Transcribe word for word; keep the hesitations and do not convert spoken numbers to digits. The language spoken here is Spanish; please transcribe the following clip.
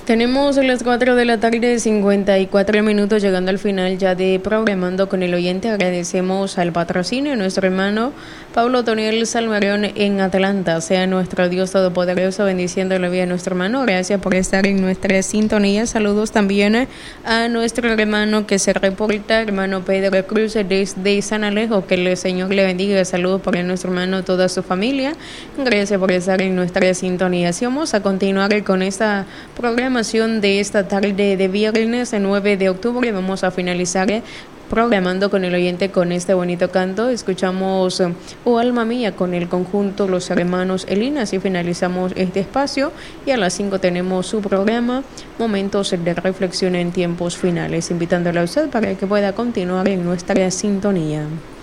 Tenemos las cuatro de la tarde, cincuenta y cuatro minutos, llegando al final ya de Programando con el Oyente. Agradecemos al patrocinio de nuestro hermano Pablo Toniel Salmerón en Atlanta. Sea nuestro Dios Todopoderoso bendiciendo la vida de nuestro hermano. Gracias por estar en nuestra sintonía. Saludos también a nuestro hermano que se reporta, hermano Pedro Cruz desde San Alejo. Que el Señor le bendiga. Saludos para nuestro hermano, toda su familia. Gracias por estar en nuestra sintonía. Así vamos a continuar con esta programa de esta tarde de viernes nueve de octubre. Vamos a finalizar eh, Programando con el Oyente con este bonito canto. Escuchamos eh, Oh Alma Mía con el conjunto Los Hermanos Elina. Así finalizamos este espacio y a las cinco tenemos su programa Momentos de Reflexión en Tiempos Finales, invitándole a usted para que pueda continuar en nuestra sintonía.